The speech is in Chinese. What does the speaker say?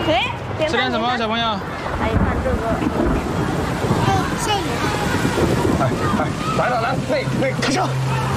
哎， 吃点什么，小朋友？ 来看这个。 哎，来了，来，那开枪！